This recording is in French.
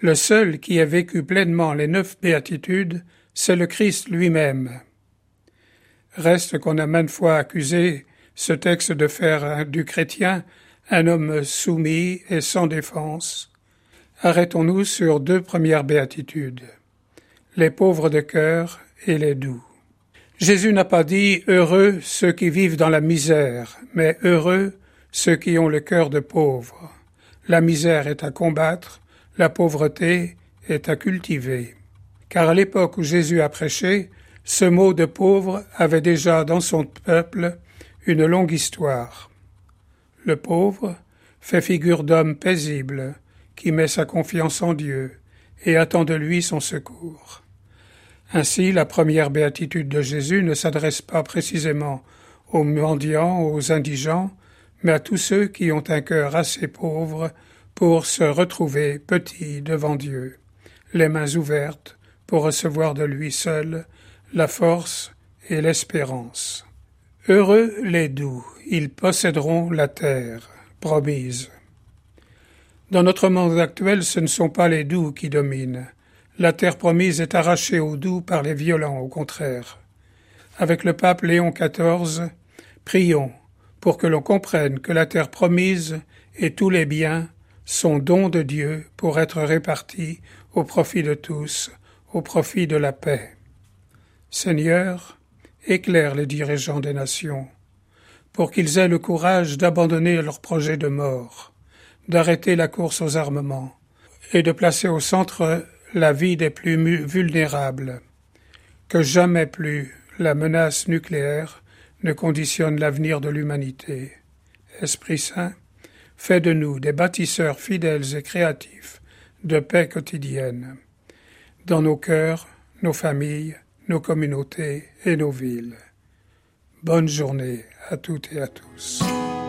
Le seul qui ait vécu pleinement les 9 béatitudes, c'est le Christ lui-même. Reste qu'on a maintes fois accusé ce texte de faire du chrétien un homme soumis et sans défense. Arrêtons-nous sur 2 premières béatitudes, les pauvres de cœur et les doux. Jésus n'a pas dit « heureux ceux qui vivent dans la misère », mais « heureux ceux qui ont le cœur de pauvres ». La misère est à combattre, la pauvreté est à cultiver. Car à l'époque où Jésus a prêché, ce mot de pauvre avait déjà dans son peuple une longue histoire. Le pauvre fait figure d'homme paisible, qui met sa confiance en Dieu et attend de lui son secours. Ainsi, la première béatitude de Jésus ne s'adresse pas précisément aux mendiants, aux indigents, mais à tous ceux qui ont un cœur assez pauvre pour se retrouver petits devant Dieu, les mains ouvertes pour recevoir de lui seul la force et l'espérance. Heureux les doux, ils posséderont la terre promise. Dans notre monde actuel, ce ne sont pas les doux qui dominent. La terre promise est arrachée aux doux par les violents, au contraire. Avec le pape Léon XIV, prions pour que l'on comprenne que la terre promise et tous les biens sont dons de Dieu pour être répartis au profit de tous, au profit de la paix. Seigneur, éclaire les dirigeants des nations, pour qu'ils aient le courage d'abandonner leurs projets de mort, d'arrêter la course aux armements et de placer au centre la vie des plus vulnérables. Que jamais plus la menace nucléaire ne conditionne l'avenir de l'humanité. Esprit Saint, fais de nous des bâtisseurs fidèles et créatifs de paix quotidienne, dans nos cœurs, nos familles, nos communautés et nos villes. Bonne journée à toutes et à tous.